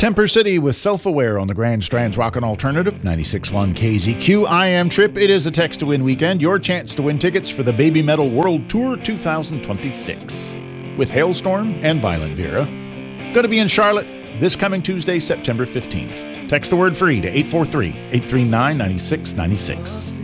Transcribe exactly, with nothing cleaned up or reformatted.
Temper City with Self-Aware on the Grand Strand's Rockin' Alternative, ninety-six point one K Z Q. I am Trip. It is a Text to Win weekend. Your chance to win tickets for the Baby Metal World Tour twenty twenty-six. With Hailstorm and Violent Vera. Going to be in Charlotte this coming Tuesday, September fifteenth. Text the word FREE to eight four three, eight three nine, nine six nine six.